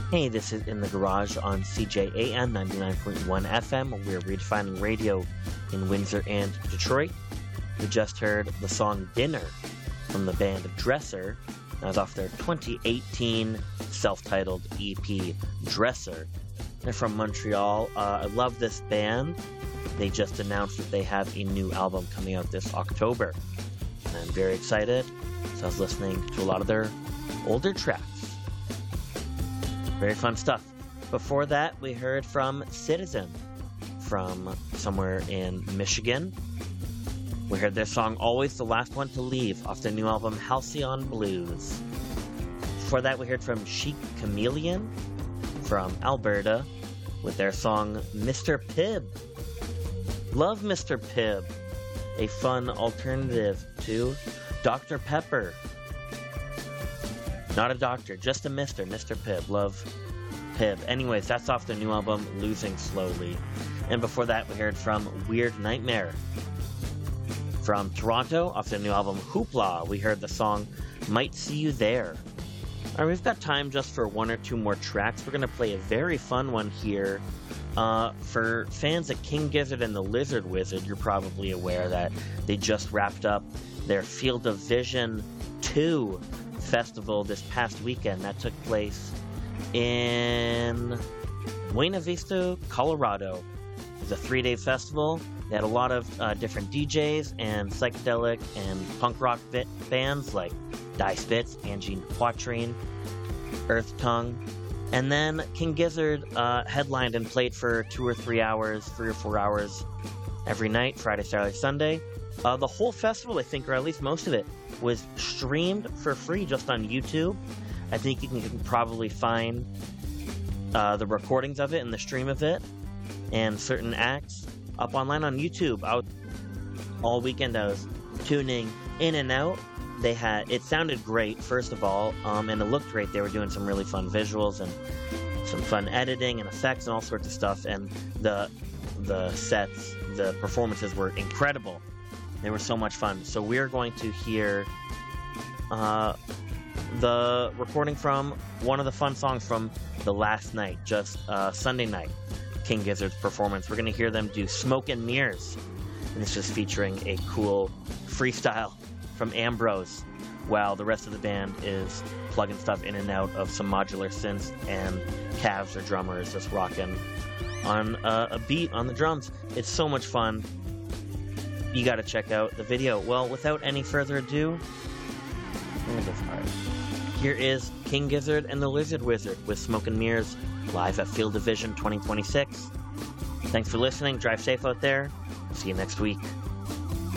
Hey, this is In the Garage on CJAM 99.1 FM. We're redefining radio in Windsor and Detroit. We just heard the song Dinner from the band Dresser. That was off their 2018 self-titled EP, Dresser. They're from Montreal. I love this band. They just announced that they have a new album coming out this October. I'm very excited. So I was listening to a lot of their older tracks. Very fun stuff. Before that, we heard from Citizen from somewhere in Michigan. We heard their song Always the Last One to Leave off their new album Halcyon Blues. Before that, we heard from Chic Chameleon from Alberta with their song Mr. Pibb. Love Mr. Pibb. A fun alternative to Dr. Pepper. Not a doctor, just a Mr. Pibb. Love Pibb. Anyways, that's off their new album, Losing Slowly. And before that, we heard from Weird Nightmare. From Toronto, off their new album, Hoopla, we heard the song Might See You There. Alright, we've got time just for one or two more tracks. We're going to play a very fun one here. For fans of King Gizzard and the Lizard Wizard, you're probably aware that they just wrapped up their Field of Vision 2 festival this past weekend. That took place in Buena Vista, Colorado. It was a 3-day festival. They had a lot of different DJs and psychedelic and punk rock bands like Die Spitz, Angine Quatrine, Earth Tongue. And then King Gizzard headlined and played for 3 or 4 hours every night, Friday, Saturday, Sunday. The whole festival, I think, or at least most of it, was streamed for free just on YouTube. I think you can probably find the recordings of it and the stream of it and certain acts up online on YouTube. All weekend I was tuning in and out. It sounded great, first of all, and it looked great. They were doing some really fun visuals and some fun editing and effects and all sorts of stuff, and the sets, the performances were incredible. They were so much fun. So we're going to hear the recording from one of the fun songs from the last night, just Sunday night, King Gizzard's performance. We're going to hear them do Smoke and Mirrors, and this is featuring a cool freestyle from Ambrose, while the rest of the band is plugging stuff in and out of some modular synths, and Cavs, their drummer, is just rocking on a beat on the drums. It's so much fun. You got to check out the video. Well, without any further ado, here is King Gizzard and the Lizard Wizard with Smoke and Mirrors live at Field of Vision 2026. Thanks for listening. Drive safe out there. See you next week.